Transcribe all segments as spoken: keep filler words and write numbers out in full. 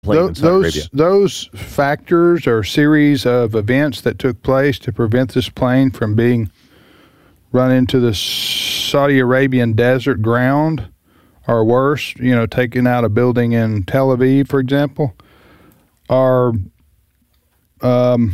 plane in Saudi Arabia. Those factors or series of events that took place to prevent this plane from being run into the Saudi Arabian desert ground, or worse, you know, taking out a building in Tel Aviv, for example, are um,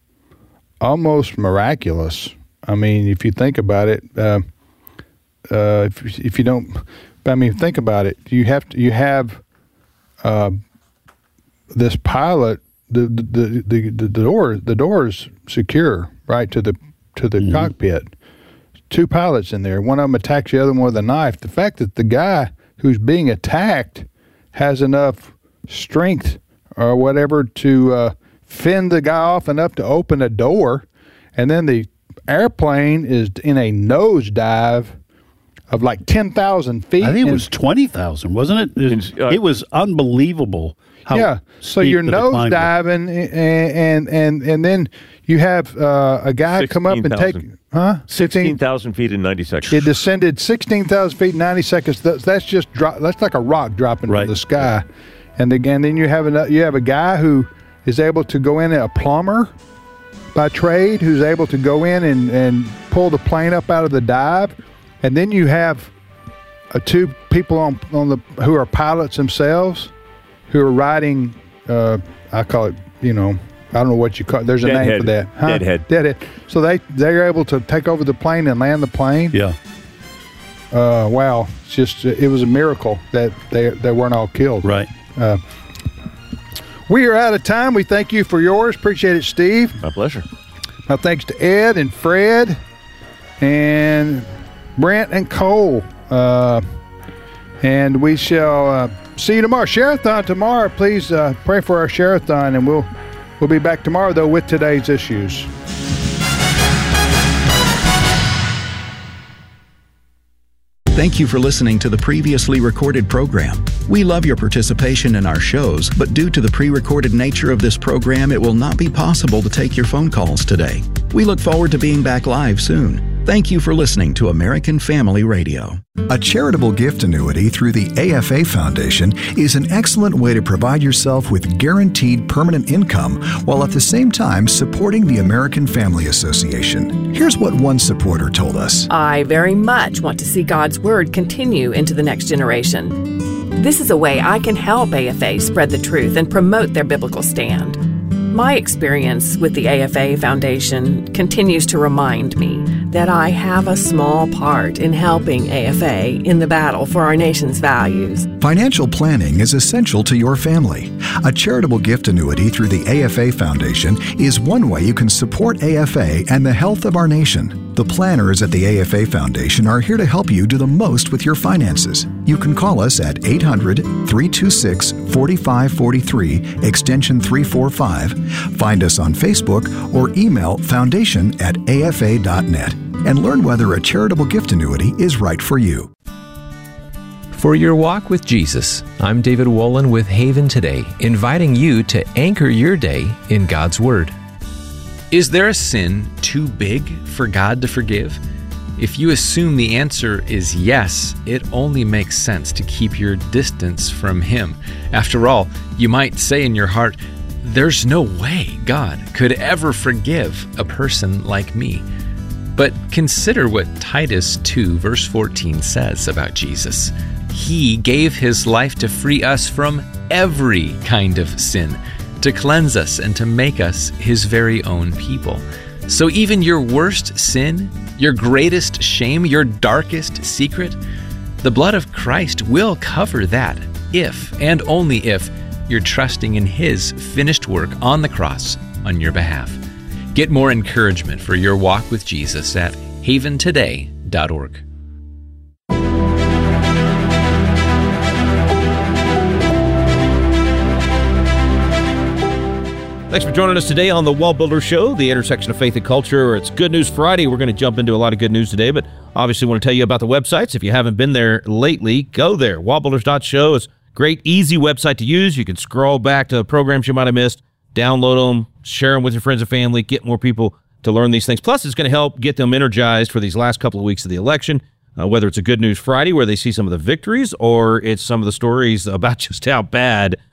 almost miraculous. I mean, if you think about it, uh, uh, if if you don't, I mean, think about it. You have to, you have uh, this pilot. The the, the the the door the door is secure, right, to the to the mm-hmm. cockpit. Two pilots in there. One of them attacks the other one with a knife. The fact that the guy who's being attacked has enough strength or whatever to uh, fend the guy off enough to open a door, and then the airplane is in a nosedive of like ten thousand feet. I think it was twenty thousand, wasn't it? It was, uh, it was unbelievable. How yeah, so you're nose diving, and, and and and then you have uh, a guy come up and take, huh? sixteen thousand feet in ninety seconds. It descended sixteen thousand feet in ninety seconds. That's, that's just drop. That's like a rock dropping right. from the sky, and again, then you have a you have a guy who is able to go in, a plumber by trade, who's able to go in and and pull the plane up out of the dive, and then you have uh, two people on on the who are pilots themselves, who are riding, uh, I call it, you know, I don't know what you call it. There's a Deadhead. name for that. Huh? Deadhead. Deadhead. So they, they're able to take over the plane and land the plane. Yeah. Uh, wow. It's just, it was a miracle that they, they weren't all killed. Right. Uh, we are out of time. We thank you for yours. Appreciate it, Steve. My pleasure. My thanks to Ed and Fred and Brent and Cole. Uh, and we shall... Uh, see you tomorrow. Share-a-thon tomorrow. Please uh, pray for our share-a-thon, and we'll we'll be back tomorrow, though, with today's issues. Thank you for listening to the previously recorded program. We love your participation in our shows, but due to the pre-recorded nature of this program, it will not be possible to take your phone calls today. We look forward to being back live soon. Thank you for listening to American Family Radio. A charitable gift annuity through the A F A Foundation is an excellent way to provide yourself with guaranteed permanent income while at the same time supporting the American Family Association. Here's what one supporter told us. I very much want to see God's Word continue into the next generation. This is a way I can help A F A spread the truth and promote their biblical stand. My experience with the A F A Foundation continues to remind me that I have a small part in helping A F A in the battle for our nation's values. Financial planning is essential to your family. A charitable gift annuity through the A F A Foundation is one way you can support A F A and the health of our nation. The planners at the A F A Foundation are here to help you do the most with your finances. You can call us at eight hundred, three two six, four five four three, extension three four five, find us on Facebook, or email foundation at A F A dot net and learn whether a charitable gift annuity is right for you. For your walk with Jesus, I'm David Wolin with Haven Today, inviting you to anchor your day in God's Word. Is there a sin too big for God to forgive? If you assume the answer is yes, it only makes sense to keep your distance from Him. After all, you might say in your heart, there's no way God could ever forgive a person like me. But consider what Titus two verse fourteen says about Jesus. He gave His life to free us from every kind of sin, to cleanse us and to make us His very own people. So even your worst sin, your greatest shame, your darkest secret, the blood of Christ will cover that if, and only if, you're trusting in His finished work on the cross on your behalf. Get more encouragement for your walk with Jesus at haven today dot org. Thanks for joining us today on the Wall Builder Show, the intersection of faith and culture. It's Good News Friday. We're going to jump into a lot of good news today, but obviously want to tell you about the websites. If you haven't been there lately, go there. wall builders dot show is a great, easy website to use. You can scroll back to programs you might have missed, download them, share them with your friends and family, get more people to learn these things. Plus, it's going to help get them energized for these last couple of weeks of the election, uh, whether it's a Good News Friday where they see some of the victories or it's some of the stories about just how bad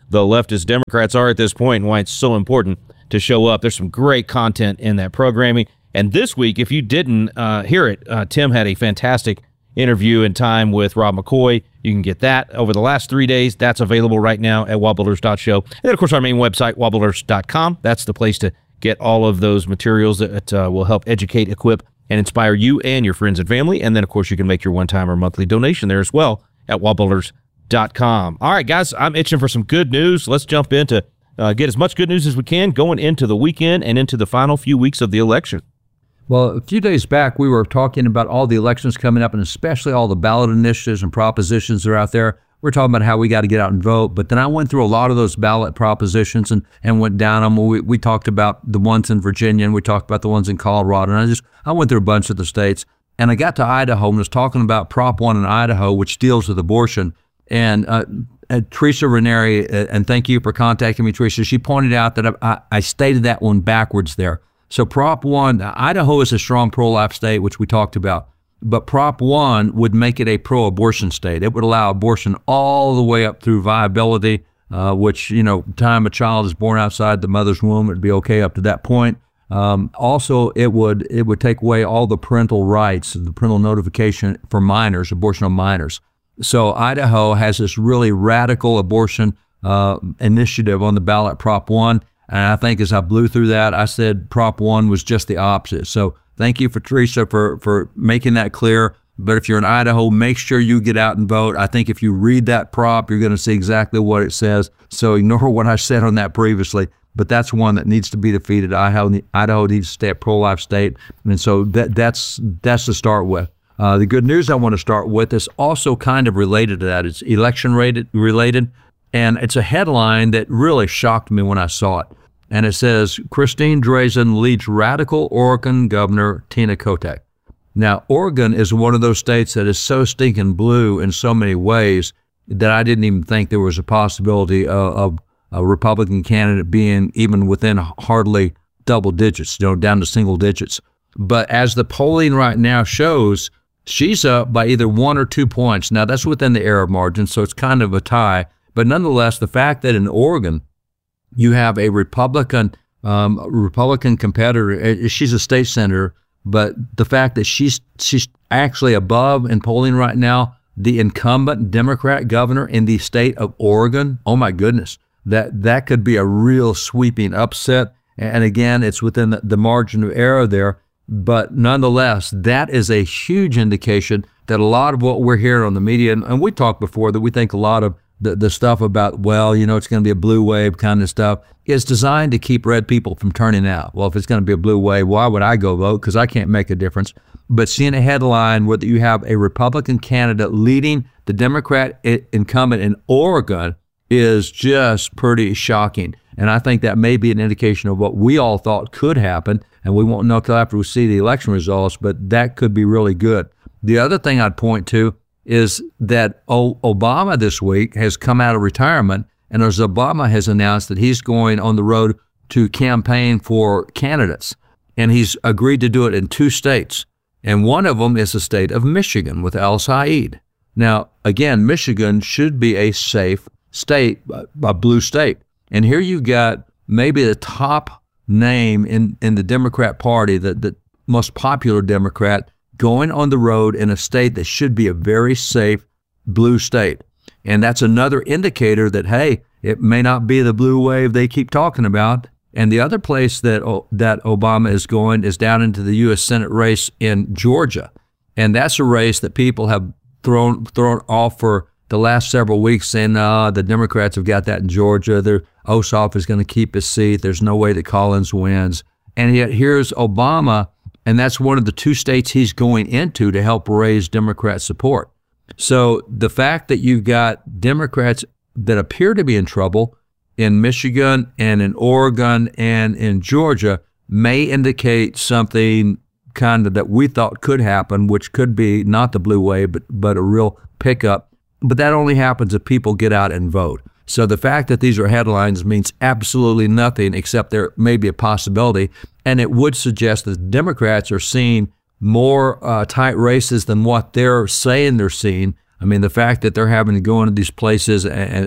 the leftist Democrats are at this point and why it's so important to show up. There's some great content in that programming. And this week, if you didn't uh, hear it, uh, Tim had a fantastic interview and time with Rob McCoy. You can get that over the last three days. That's available right now at wallbuilders dot show. And then, of course, our main website, wallbuilders dot com. That's the place to get all of those materials that uh, will help educate, equip, and inspire you and your friends and family. And then, of course, you can make your one-time or monthly donation there as well at wallbuilders dot com. All right, guys, I'm itching for some good news. Let's jump in to uh, get as much good news as we can going into the weekend and into the final few weeks of the election. Well, a few days back, we were talking about all the elections coming up and especially all the ballot initiatives and propositions that are out there. We're talking about how we got to get out and vote. But then I went through a lot of those ballot propositions and, and went down them. We, we talked about the ones in Virginia and we talked about the ones in Colorado. And I just I went through a bunch of the states. And I got to Idaho and was talking about Prop one in Idaho, which deals with abortion. And uh, uh, Teresa Ranieri, uh, and thank you for contacting me, Teresa, she pointed out that I, I, I stated that one backwards there. So Prop one, Idaho is a strong pro-life state, which we talked about, but Prop one would make it a pro-abortion state. It would allow abortion all the way up through viability, uh, which, you know, time a child is born outside the mother's womb, it'd be okay up to that point. Um, also, it would it would take away all the parental rights, the parental notification for minors, abortion of minors. So Idaho has this really radical abortion uh, initiative on the ballot, Prop one. And I think as I blew through that, I said Prop one was just the opposite. So thank you for Teresa for, for making that clear. But if you're in Idaho, make sure you get out and vote. I think if you read that prop, you're going to see exactly what it says. So ignore what I said on that previously. But that's one that needs to be defeated. Idaho, Idaho needs to stay a pro-life state. And so that, that's that's to start with. Uh, the good news I want to start with is also kind of related to that. It's election related. And it's a headline that really shocked me when I saw it. And it says, Christine Drazan leads radical Oregon Governor Tina Kotek. Now, Oregon is one of those states that is so stinking blue in so many ways that I didn't even think there was a possibility of, of a Republican candidate being even within hardly double digits, you know, down to single digits. But as the polling right now shows, she's up by either one or two points. Now, that's within the error margin, so it's kind of a tie. But nonetheless, the fact that in Oregon you have a Republican um, Republican competitor, she's a state senator, but the fact that she's she's actually above in polling right now the incumbent Democrat governor in the state of Oregon, oh my goodness, that that could be a real sweeping upset. And again, it's within the, the margin of error there. But nonetheless, that is a huge indication that a lot of what we're hearing on the media, and, and we talked before that we think a lot of The, the stuff about, well, you know, it's going to be a blue wave kind of stuff is designed to keep red people from turning out. Well, if it's going to be a blue wave, why would I go vote? Because I can't make a difference. But seeing a headline where you have a Republican candidate leading the Democrat incumbent in Oregon is just pretty shocking. And I think that may be an indication of what we all thought could happen. And we won't know till after we see the election results, but that could be really good. The other thing I'd point to is that o- Obama this week has come out of retirement, and as Obama has announced that he's going on the road to campaign for candidates, and he's agreed to do it in two states, and one of them is the state of Michigan with Al Said. Now, again, Michigan should be a safe state, a blue state, and here you got maybe the top name in, in the Democrat Party, the, the most popular Democrat, going on the road in a state that should be a very safe blue state. And that's another indicator that, hey, it may not be the blue wave they keep talking about. And the other place that that Obama is going is down into the U S Senate race in Georgia. And that's a race that people have thrown thrown off for the last several weeks, saying, uh, the Democrats have got that in Georgia. Their Ossoff is going to keep his seat. There's no way that Collins wins. And yet here's Obama, and that's one of the two states he's going into to help raise Democrat support. So the fact that you've got Democrats that appear to be in trouble in Michigan and in Oregon and in Georgia may indicate something kind of that we thought could happen, which could be not the blue wave, but, but a real pickup. But that only happens if people get out and vote. So the fact that these are headlines means absolutely nothing except there may be a possibility. And it would suggest that Democrats are seeing more uh, tight races than what they're saying they're seeing. I mean, the fact that they're having to go into these places and, and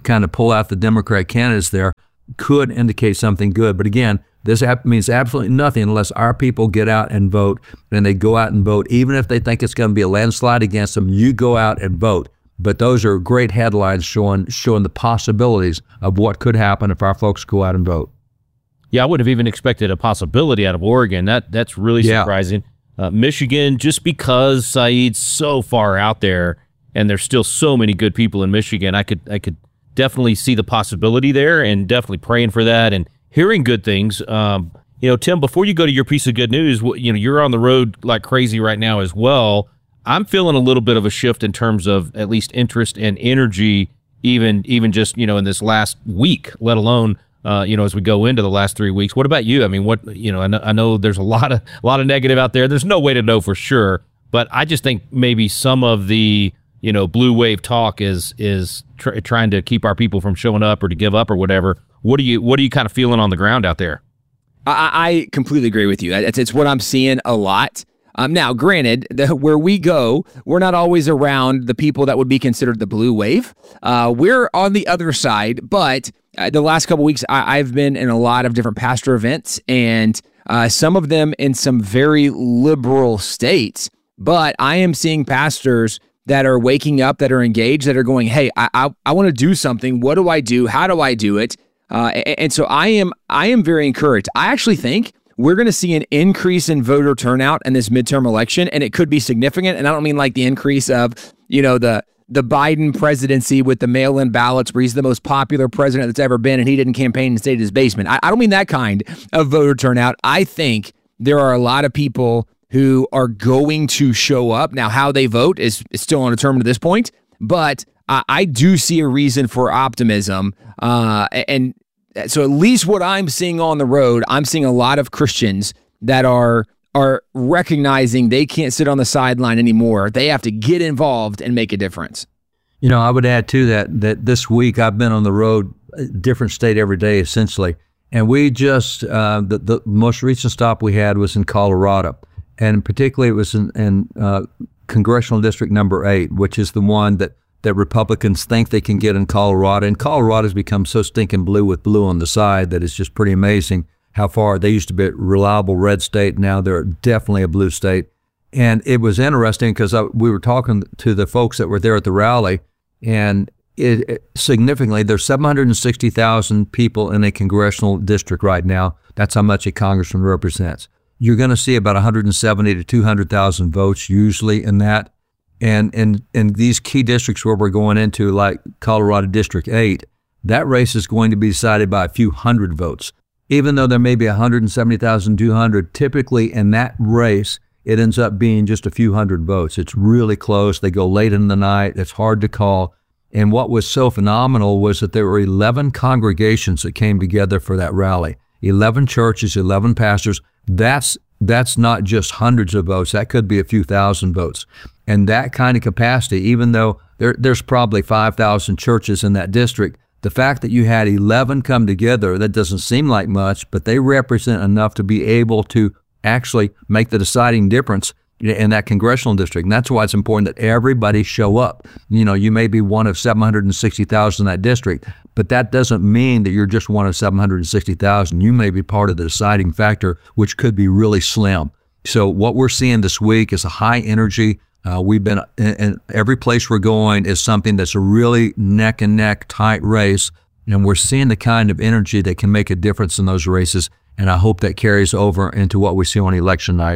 kind of pull out the Democrat candidates there could indicate something good. But again, this means absolutely nothing unless our people get out and vote, and they go out and vote. Even if they think it's going to be a landslide against them, you go out and vote. But those are great headlines showing showing the possibilities of what could happen if our folks go out and vote. Yeah, I would have even expected a possibility out of Oregon. That That's really yeah. surprising. Uh, Michigan, just because Saeed's so far out there, and there's still so many good people in Michigan, I could I could definitely see the possibility there, and definitely praying for that and hearing good things. Um, you know, Tim, before you go to your piece of good news, you know, you're on the road like crazy right now as well. I'm feeling a little bit of a shift in terms of at least interest and energy, even even just, you know, in this last week, let alone, uh, you know, as we go into the last three weeks. What about you? I mean, what, you know, I know, I know there's a lot of a lot of negative out there. There's no way to know for sure, but I just think maybe some of the, you know, blue wave talk is is tr- trying to keep our people from showing up or to give up or whatever. What are you What are you kind of feeling on the ground out there? I, I completely agree with you. It's, it's what I'm seeing a lot. Um, now, granted, the, where we go, we're not always around the people that would be considered the blue wave. Uh, we're on the other side, but uh, the last couple weeks, I, I've been in a lot of different pastor events, and uh, some of them in some very liberal states. But I am seeing pastors that are waking up, that are engaged, that are going, hey, I I, I want to do something. What do I do? How do I do it? Uh, and, and so I am I am very encouraged. I actually think we're going to see an increase in voter turnout in this midterm election, and it could be significant. And I don't mean like the increase of, you know, the the Biden presidency with the mail-in ballots where he's the most popular president that's ever been, and he didn't campaign and stayed in his basement. I, I don't mean that kind of voter turnout. I think there are a lot of people who are going to show up. Now, how they vote is, is still undetermined at this point, but I, I do see a reason for optimism. Uh, and so at least what I'm seeing on the road, I'm seeing a lot of Christians that are are recognizing they can't sit on the sideline anymore. They have to get involved and make a difference. You know, I would add to that that this week I've been on the road, a different state every day essentially, and we just, uh, the, the most recent stop we had was in Colorado, and particularly it was in, in uh, Congressional District number eight, which is the one that that Republicans think they can get in Colorado. And Colorado's become so stinking blue with blue on the side that it's just pretty amazing how far they used to be a reliable red state. Now they're definitely a blue state. And it was interesting because we were talking to the folks that were there at the rally, and it, it, significantly, there's seven hundred sixty thousand people in a congressional district right now. That's how much a congressman represents. You're going to see about one hundred seventy to two hundred thousand votes usually in that. And in, in these key districts where we're going into, like Colorado District eight, that race is going to be decided by a few hundred votes. Even though there may be one hundred seventy thousand, two hundred, typically in that race, it ends up being just a few hundred votes. It's really close. They go late in the night. It's hard to call. And what was so phenomenal was that there were eleven congregations that came together for that rally. eleven churches, eleven pastors. That's that's not just hundreds of votes. That could be a few thousand votes. And that kind of capacity, even though there, there's probably five thousand churches in that district, the fact that you had eleven come together, that doesn't seem like much, but they represent enough to be able to actually make the deciding difference in that congressional district. And that's why it's important that everybody show up. You know, you may be one of seven hundred sixty thousand in that district, but that doesn't mean that you're just one of seven hundred sixty thousand. You may be part of the deciding factor, which could be really slim. So what we're seeing this week is a high energy. Uh, we've been in, in every place we're going is something that's a really neck and neck tight race. And we're seeing the kind of energy that can make a difference in those races. And I hope that carries over into what we see on election night.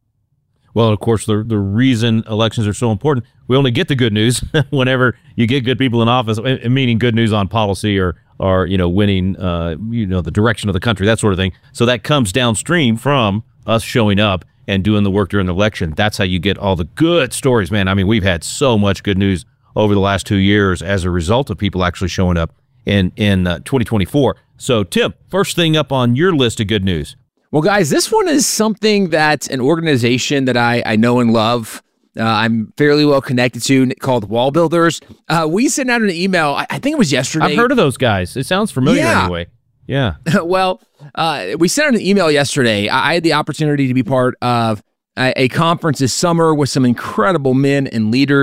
Well, of course, the the reason elections are so important, we only get the good news whenever you get good people in office, meaning good news on policy or, or you know, winning, uh, you know, the direction of the country, that sort of thing. So that comes downstream from us showing up and doing the work during the election. That's how you get all the good stories, man. I mean, we've had so much good news over the last two years as a result of people actually showing up in, in uh, twenty twenty-four. So, Tim, first thing up on your list of good news. Well, guys, this one is something that an organization that I, I know and love, uh, I'm fairly well connected to, called Wall Builders. Uh, we sent out an email, I, I think it was yesterday. I've heard of those guys. It sounds familiar yeah. anyway. Yeah. Well, uh, we sent out an email yesterday. I had the opportunity to be part of a, a conference this summer with some incredible men and leaders.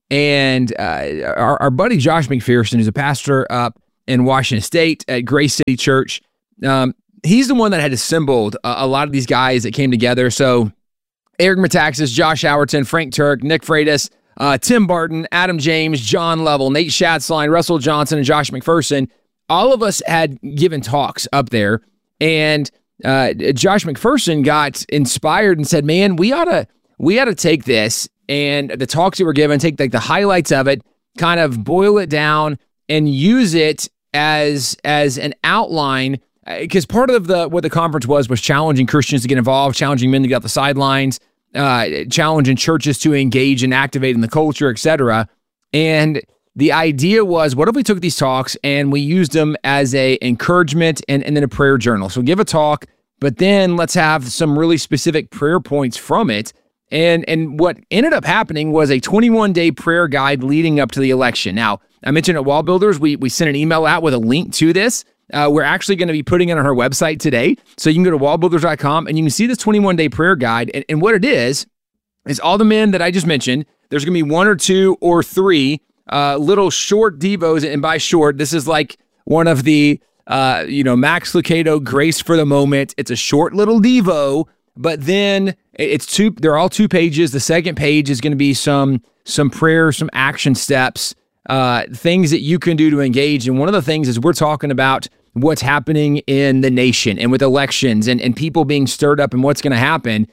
And uh, our, our buddy Josh McPherson, who's a pastor up in Washington State at Grace City Church, um, he's the one that had assembled a, a lot of these guys that came together. So Eric Metaxas, Josh Howerton, Frank Turk, Nick Freitas, uh, Tim Barton, Adam James, John Lovell, Nate Schatzline, Russell Johnson, and Josh McPherson. All of us had given talks up there, and uh, Josh McPherson got inspired and said, man, we ought to we ought to take this and the talks that were given, take like the highlights of it, kind of boil it down and use it as as an outline, because part of the what the conference was was challenging Christians to get involved, challenging men to get off the sidelines, uh, challenging churches to engage and activate in the culture, et cetera. And the idea was, what if we took these talks and we used them as a encouragement and, and then a prayer journal? So give a talk, but then let's have some really specific prayer points from it. And and what ended up happening was a twenty-one day prayer guide leading up to the election. Now, I mentioned at Wall Builders, we, we sent an email out with a link to this. Uh, we're actually going to be putting it on our website today. So you can go to wall builders dot com and you can see this twenty-one day prayer guide. And, and what it is, is all the men that I just mentioned, there's going to be one or two or three uh, little short devos. And by short, this is like one of the, uh, you know, Max Lucado Grace for the Moment. It's a short little devo, but then it's two, they're all two pages. The second page is going to be some, some prayer, some action steps, uh, things that you can do to engage. And one of the things is we're talking about what's happening in the nation and with elections and, and people being stirred up and what's going to happen.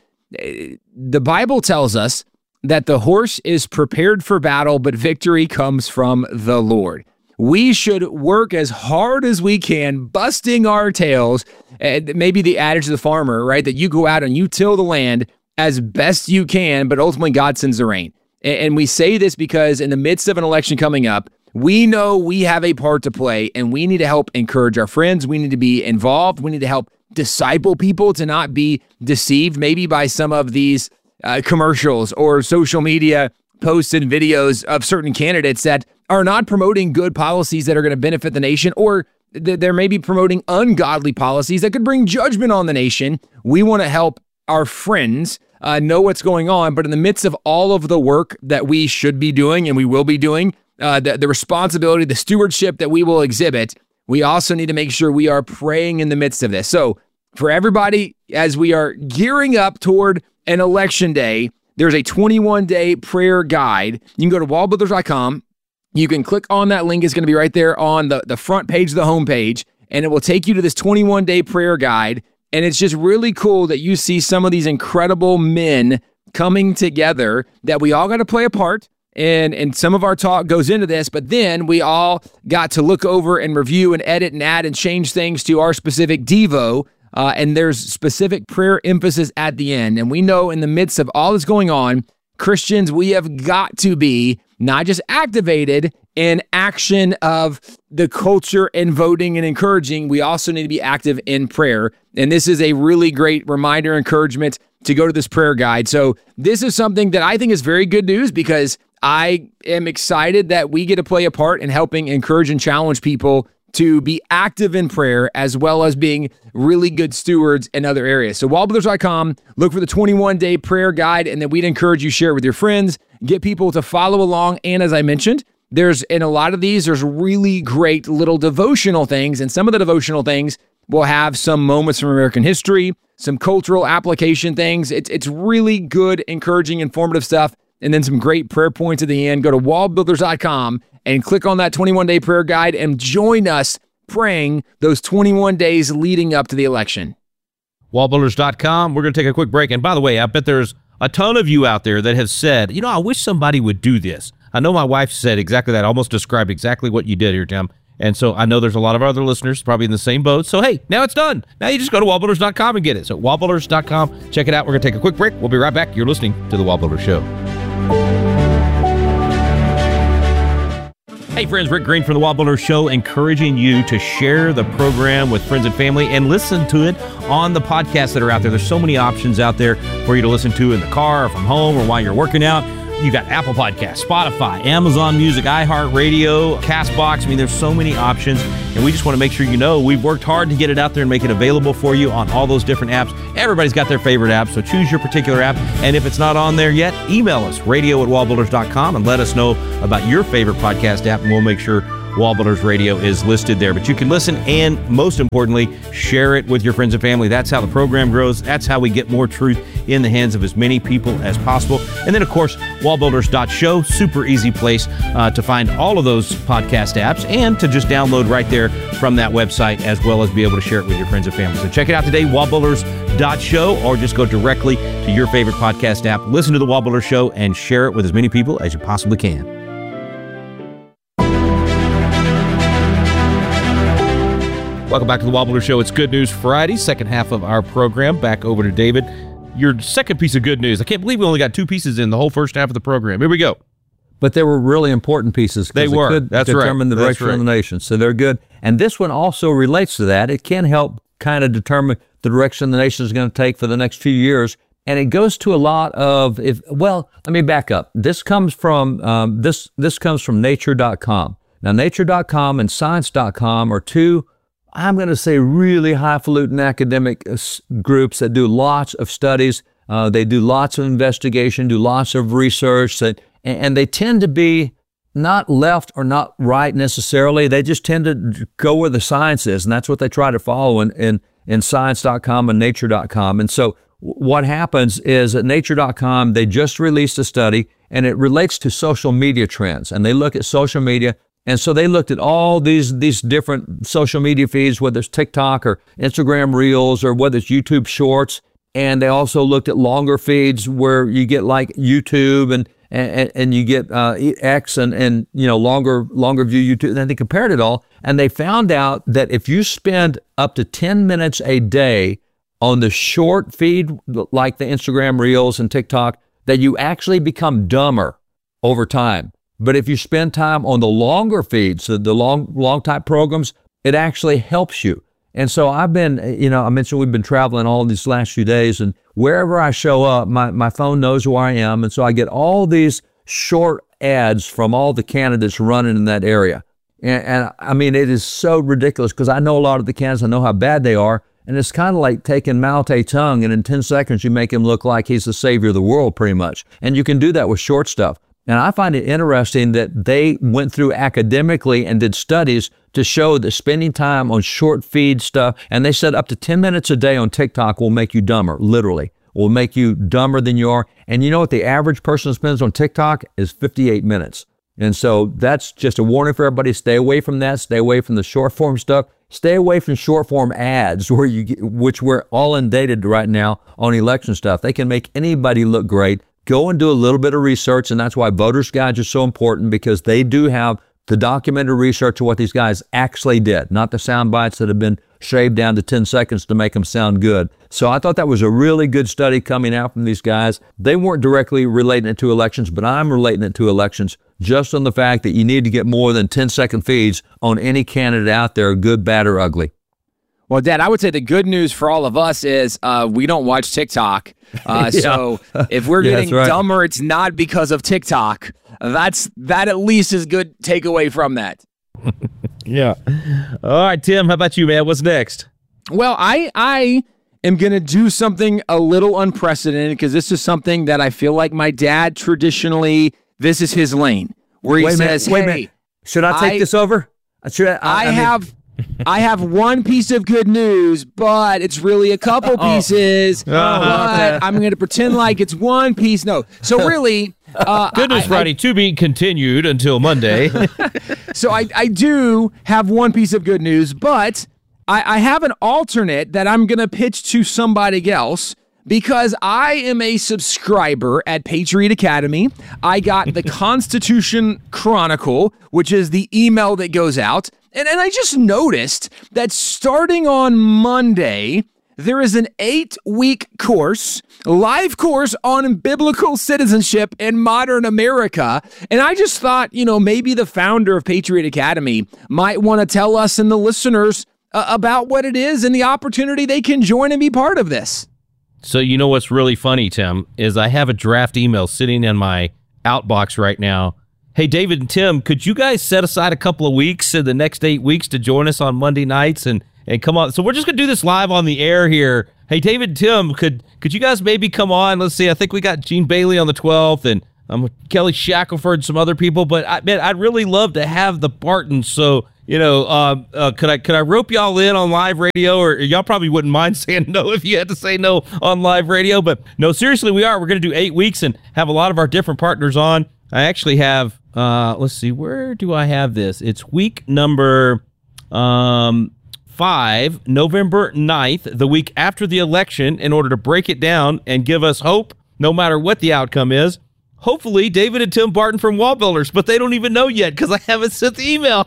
The Bible tells us that the horse is prepared for battle, but victory comes from the Lord. We should work as hard as we can, busting our tails. And maybe the adage of the farmer, right? That you go out and you till the land as best you can, but ultimately God sends the rain. And we say this because in the midst of an election coming up, we know we have a part to play and we need to help encourage our friends. We need to be involved. We need to help disciple people to not be deceived maybe by some of these uh, commercials or social media posts and videos of certain candidates that are not promoting good policies that are going to benefit the nation, or th- they're maybe promoting ungodly policies that could bring judgment on the nation. We want to help our friends uh, know what's going on, but in the midst of all of the work that we should be doing and we will be doing, uh, the, the responsibility, the stewardship that we will exhibit, we also need to make sure we are praying in the midst of this. So for everybody, as we are gearing up toward an election day, there's a twenty-one day prayer guide. You can go to wall builders dot com. You can click on that link. It's going to be right there on the, the front page of the homepage, and it will take you to this twenty-one day prayer guide. And it's just really cool that you see some of these incredible men coming together, that we all got to play a part. And, and some of our talk goes into this, but then we all got to look over and review and edit and add and change things to our specific Devo. Uh, and there's specific prayer emphasis at the end. And we know in the midst of all that's going on, Christians, we have got to be not just activated in action of the culture and voting and encouraging, we also need to be active in prayer. And this is a really great reminder, encouragement to go to this prayer guide. So this is something that I think is very good news, because I am excited that we get to play a part in helping encourage and challenge people to be active in prayer, as well as being really good stewards in other areas. So wall builders dot com, look for the twenty-one day prayer guide, and then we'd encourage you share it with your friends, get people to follow along. And as I mentioned, there's in a lot of these, there's really great little devotional things, and some of the devotional things will have some moments from American history, some cultural application things. It's, it's really good, encouraging, informative stuff, and then some great prayer points at the end. Go to wall builders dot com and click on that twenty-one day prayer guide and join us praying those twenty-one days leading up to the election. wall builders dot com. We're going to take a quick break. And by the way, I bet there's a ton of you out there that have said, you know, I wish somebody would do this. I know my wife said exactly that, almost described exactly what you did here, Tim. And so I know there's a lot of other listeners probably in the same boat. So, hey, now it's done. Now you just go to wall builders dot com and get it. So wall builders dot com, check it out. We're going to take a quick break. We'll be right back. You're listening to The Wall Builders Show. Hey friends, Rick Green from The Wall Builders Show, encouraging you to share the program with friends and family and listen to it on the podcasts that are out there. There's so many options out there for you to listen to in the car or from home or while you're working out. You got Apple Podcasts, Spotify, Amazon Music, iHeartRadio, CastBox. I mean, there's so many options, and we just want to make sure you know we've worked hard to get it out there and make it available for you on all those different apps. Everybody's got their favorite app, so choose your particular app, and if it's not on there yet, email us, radio at wallbuilders dot com, and let us know about your favorite podcast app, and we'll make sure Wall Builders Radio is listed there. But you can listen and, most importantly, share it with your friends and family. That's how the program grows. That's how we get more truth in the hands of as many people as possible. And then, of course, wall builders dot show, super easy place uh, to find all of those podcast apps and to just download right there from that website, as well as be able to share it with your friends and family. So check it out today, wall builders dot show, or just go directly to your favorite podcast app, listen to the Wall Builders Show, and share it with as many people as you possibly can. Welcome back to the Wall Builders Show. It's Good News Friday, second half of our program. Back over to David. Your second piece of good news. I can't believe we only got two pieces in the whole first half of the program. Here we go. But they were really important pieces. They were. Could That's determine right. the direction right. of the nation. So they're good. And this one also relates to that. It can help kind of determine the direction the nation is going to take for the next few years. And it goes to a lot of, if well, let me back up. This comes from um, this this comes from nature dot com. Now, nature dot com and science dot com are two, I'm going to say, really highfalutin academic groups that do lots of studies. Uh, they do lots of investigation, do lots of research, that, and they tend to be not left or not right necessarily. They just tend to go where the science is, and that's what they try to follow in, in, in science dot com and nature dot com. And so what happens is at nature dot com, they just released a study, and it relates to social media trends, and they look at social media. And so they looked at all these these different social media feeds, whether it's TikTok or Instagram Reels or whether it's YouTube Shorts. And they also looked at longer feeds where you get like YouTube and and, and you get uh, X and, and you know longer longer view YouTube. And then they compared it all, and they found out that if you spend up to ten minutes a day on the short feed, like the Instagram Reels and TikTok, that you actually become dumber over time. But if you spend time on the longer feeds, so the long, long type programs, it actually helps you. And so I've been, you know, I mentioned we've been traveling all these last few days, and wherever I show up, my, my phone knows where I am. And so I get all these short ads from all the candidates running in that area. And, and I mean, it is so ridiculous because I know a lot of the candidates, I know how bad they are. And it's kind of like taking Mao Zedong, and in ten seconds, you make him look like he's the savior of the world, pretty much. And you can do that with short stuff. And I find it interesting that they went through academically and did studies to show that spending time on short feed stuff, and they said up to ten minutes a day on TikTok will make you dumber, literally, will make you dumber than you are. And you know what the average person spends on TikTok is fifty-eight minutes. And so that's just a warning for everybody. Stay away from that. Stay away from the short form stuff. Stay away from short form ads, where you get, which we're all inundated right now on election stuff. They can make anybody look great. Go and do a little bit of research, and that's why voters' guides are so important, because they do have the documented research of what these guys actually did, not the sound bites that have been shaved down to ten seconds to make them sound good. So I thought that was a really good study coming out from these guys. They weren't directly relating it to elections, but I'm relating it to elections just on the fact that you need to get more than ten second feeds on any candidate out there, good, bad, or ugly. Well, Dad, I would say the good news for all of us is uh, we don't watch TikTok. Uh, yeah. So if we're yeah, getting right. dumber, it's not because of TikTok. That's that at least is good takeaway from that. Yeah. All right, Tim, how about you, man? What's next? Well, I I am going to do something a little unprecedented, because this is something that I feel like my dad traditionally, this is his lane, where he wait says, minute, wait hey, a minute. Should I take I, this over? Should I, I, I, I mean, have... I have one piece of good news, but it's really a couple pieces. Oh. But I'm going to pretend like it's one piece. No. So really... Uh, Good News I, Friday, I, to be continued until Monday. So I, I do have one piece of good news, but I, I have an alternate that I'm going to pitch to somebody else, because I am a subscriber at Patriot Academy. I got the Constitution Chronicle, which is the email that goes out. And, and I just noticed that starting on Monday, there is an eight-week course, live course on biblical citizenship in modern America. And I just thought, you know, maybe the founder of Patriot Academy might want to tell us and the listeners uh, about what it is and the opportunity they can join and be part of this. So you know what's really funny, Tim, is I have a draft email sitting in my outbox right now. Hey, David and Tim, could you guys set aside a couple of weeks in the next eight weeks to join us on Monday nights and, and come on? So we're just going to do this live on the air here. Hey, David and Tim, could could you guys maybe come on? Let's see. I think we got Gene Bailey on the twelfth and um, Kelly Shackelford and some other people. But, I, man, I'd really love to have the Bartons. So, you know, uh, uh, could I could I rope y'all in on live radio? Or y'all probably wouldn't mind saying no if you had to say no on live radio. But, no, seriously, we are. We're going to do eight weeks and have a lot of our different partners on. I actually have, uh, let's see, where do I have this? It's week number um, five, November ninth, the week after the election, in order to break it down and give us hope, no matter what the outcome is. Hopefully, David and Tim Barton from Wall Builders, but they don't even know yet because I haven't sent the email.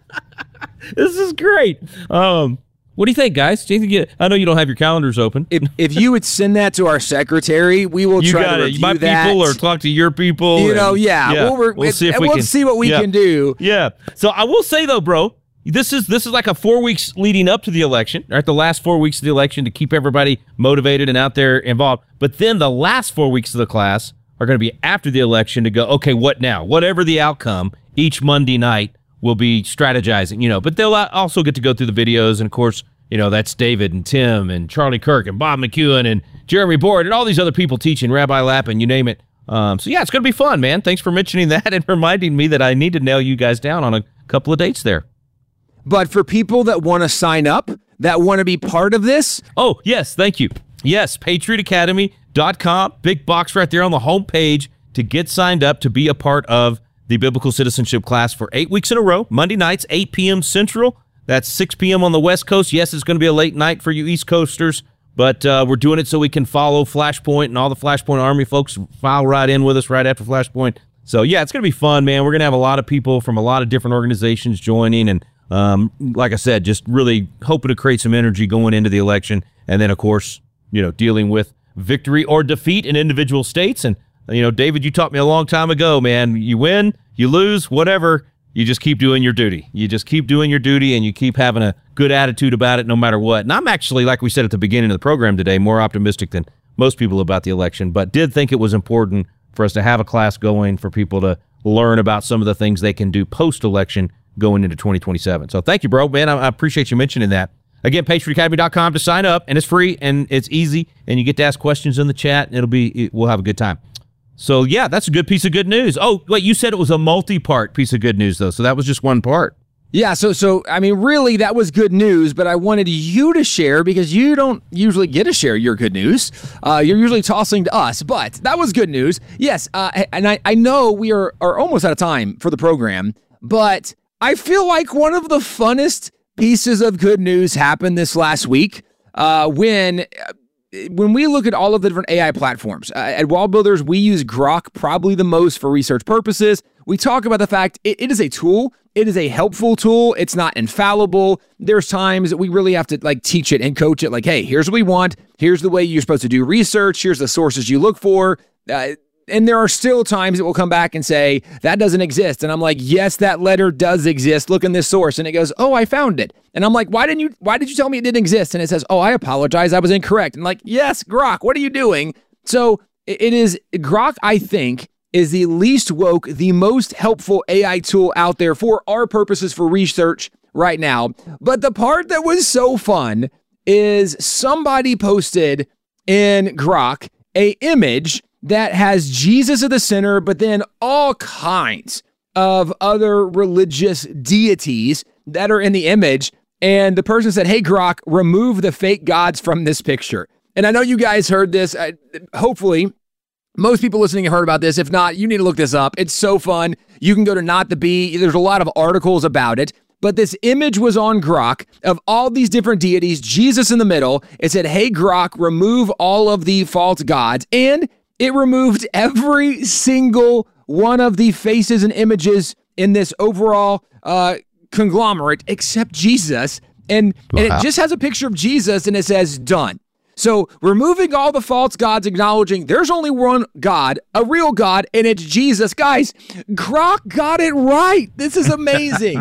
This is great. Um, what do you think, guys? Do you think you, I know you don't have your calendars open. If, if you would send that to our secretary, we will you try got to it. review My that. people, or talk to your people. You and, know, yeah. yeah. We'll, we'll see if we we'll can see what we yeah. can do. Yeah. So I will say though, bro, this is this is like a four weeks leading up to the election, right? The last four weeks of the election to keep everybody motivated and out there involved. But then the last four weeks of the class are going to be after the election to go, okay, what now? Whatever the outcome, each Monday night we'll be strategizing, you know. But they'll also get to go through the videos, and of course, you know, that's David and Tim and Charlie Kirk and Bob McEwen and Jeremy Board and all these other people teaching, Rabbi Lappin, you name it. Um, so, yeah, it's going to be fun, man. Thanks for mentioning that and reminding me that I need to nail you guys down on a couple of dates there. But for people that want to sign up, that want to be part of this. Oh, yes, thank you. Yes, patriot academy dot com, big box right there on the home page to get signed up to be a part of the Biblical Citizenship class for eight weeks in a row, Monday nights, eight p.m. Central. That's six p.m. on the West Coast. Yes, it's going to be a late night for you East Coasters, but uh, we're doing it so we can follow Flashpoint, and all the Flashpoint Army folks file right in with us right after Flashpoint. So, yeah, it's going to be fun, man. We're going to have a lot of people from a lot of different organizations joining, and um, like I said, just really hoping to create some energy going into the election, and then, of course, you know, dealing with victory or defeat in individual states. And, you know, David, you taught me a long time ago, man, you win, you lose, whatever, you just keep doing your duty. You just keep doing your duty, and you keep having a good attitude about it no matter what. And I'm actually, like we said at the beginning of the program today, more optimistic than most people about the election, but did think it was important for us to have a class going for people to learn about some of the things they can do post-election going into twenty twenty-seven. So thank you, bro. Man, I, I appreciate you mentioning that. Again, patriot academy dot com to sign up, and it's free, and it's easy, and you get to ask questions in the chat, and it'll be, it, we'll have a good time. So, yeah, that's a good piece of good news. Oh, wait, you said it was a multi-part piece of good news, though, so that was just one part. Yeah, so, so I mean, really, that was good news, but I wanted you to share because you don't usually get to share your good news. Uh, you're usually tossing to us, but that was good news. Yes, uh, and I, I know we are, are almost out of time for the program, but I feel like one of the funnest pieces of good news happened this last week uh, when... When we look at all of the different A I platforms, uh, at Wall Builders, we use Grok probably the most for research purposes. We talk about the fact it, it is a tool. It is a helpful tool. It's not infallible. There's times that we really have to like teach it and coach it. Like, hey, here's what we want. Here's the way you're supposed to do research. Here's the sources you look for. Uh, and there are still times it will come back and say, that doesn't exist. And I'm like, yes, that letter does exist. Look in this source. And it goes, oh, I found it. And I'm like, why didn't you, why did you tell me it didn't exist? And it says, oh, I apologize. I was incorrect. And like, yes, Grok, what are you doing? So it is, Grok, I think, is the least woke, the most helpful A I tool out there for our purposes for research right now. But the part that was so fun is somebody posted in Grok a image that has Jesus at the center, but then all kinds of other religious deities that are in the image. And the person said, hey, Grok, remove the fake gods from this picture. And I know you guys heard this. Uh, hopefully, most people listening have heard about this. If not, you need to look this up. It's so fun. You can go to Not the Bee. There's a lot of articles about it. But this image was on Grok of all these different deities, Jesus in the middle. It said, hey, Grok, remove all of the false gods. And it removed every single one of the faces and images in this overall uh, conglomerate except Jesus. And, wow. and it just has a picture of Jesus and it says done. So removing all the false gods, acknowledging there's only one God, a real God, and it's Jesus. Guys, Grok got it right. This is amazing.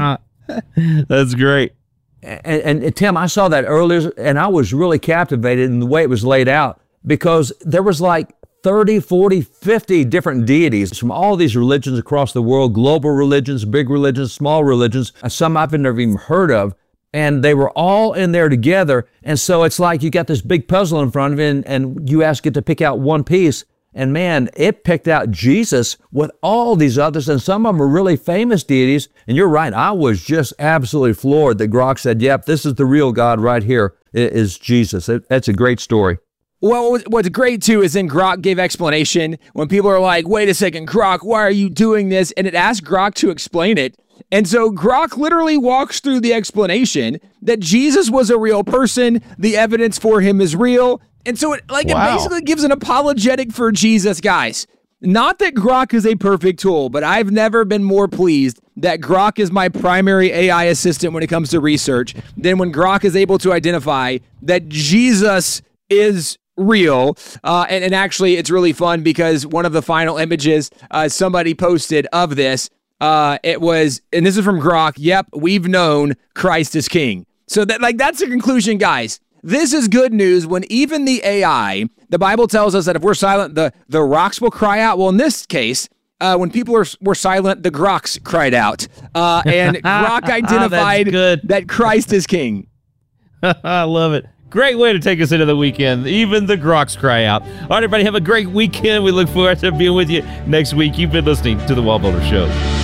That's great. And, and, and Tim, I saw that earlier, and I was really captivated in the way it was laid out because there was like thirty, forty, fifty different deities from all these religions across the world, global religions, big religions, small religions, some I've never even heard of. And they were all in there together. And so it's like you got this big puzzle in front of you, and, and you ask it to pick out one piece. And man, it picked out Jesus with all these others, and some of them are really famous deities. And you're right, I was just absolutely floored that Grok said, yep, this is the real God right here, it is Jesus. It, that's a great story. Well, what's great, too, is then Grok gave explanation when people are like, wait a second, Grok, why are you doing this? And it asked Grok to explain it. And so Grok literally walks through the explanation that Jesus was a real person, the evidence for him is real. And so it like wow. it basically gives an apologetic for Jesus, guys. Not that Grok is a perfect tool, but I've never been more pleased that Grok is my primary A I assistant when it comes to research than when Grok is able to identify that Jesus is real. Uh, and, and actually, it's really fun because one of the final images uh, somebody posted of this, uh, it was, and this is from Grok, yep, we've known Christ is king. So that like that's the conclusion, guys. This is good news when even the A I, the Bible tells us that if we're silent, the, the rocks will cry out. Well, in this case, uh, when people are, were silent, the Groks cried out. Uh, and Grok identified that Christ is king. I love it. Great way to take us into the weekend. Even the Groks cry out. All right, everybody, have a great weekend. We look forward to being with you next week. You've been listening to The Wall Builder Show.